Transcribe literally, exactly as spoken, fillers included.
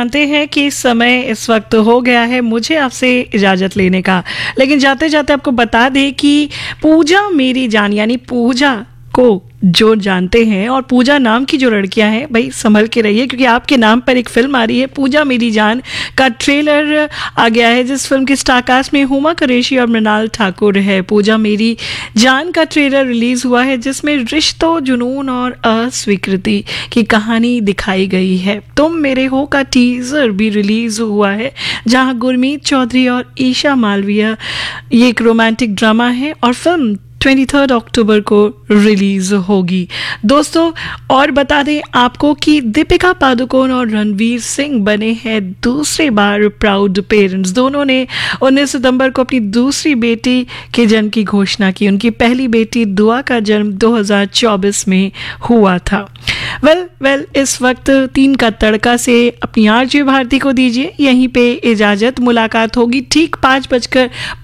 जानते हैं कि समय इस वक्त हो गया है मुझे आपसे इजाज़त लेने का, लेकिन जाते जाते आपको बता दें कि पूजा मेरी जान यानी पूजा को जो जानते हैं और पूजा नाम की जो लड़कियां हैं, भाई संभल के रहिए क्योंकि आपके नाम पर एक फिल्म आ रही है। पूजा मेरी जान का ट्रेलर आ गया है, जिस फिल्म के स्टारकास्ट में हुमा कुरैशी और मृणाल ठाकुर है। पूजा मेरी जान का ट्रेलर रिलीज हुआ है, जिसमें रिश्तों, जुनून और अस्वीकृति की कहानी दिखाई गई है। तुम मेरे हो का टीजर भी रिलीज हुआ है, जहां गुरमीत चौधरी और ईशा मालविया, ये एक रोमांटिक ड्रामा है और फिल्म तेईस अक्टूबर को रिलीज होगी। दोस्तों और बता दें आपको कि दीपिका पादुकोण और रणवीर सिंह बने हैं दूसरी बार प्राउड पेरेंट्स। दोनों ने उन्नीस सितंबर को अपनी दूसरी बेटी के जन्म की घोषणा की। उनकी पहली बेटी दुआ का जन्म दो हज़ार चौबीस में हुआ था। वेल well, वेल well, इस वक्त तीन का तड़का से अपनी आरजे भारती को दीजिए यहीं पे इजाजत। मुलाकात होगी ठीक पाँच बजकर